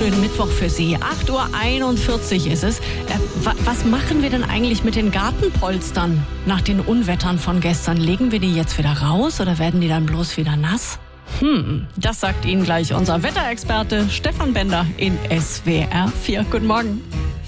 schönen Mittwoch für Sie. 8:41 Uhr ist es. Was machen wir denn eigentlich mit den Gartenpolstern nach den Unwettern von gestern? Legen wir die jetzt wieder raus oder werden die dann bloß wieder nass? Das sagt Ihnen gleich unser Wetterexperte Stefan Bender in SWR 4. Guten Morgen.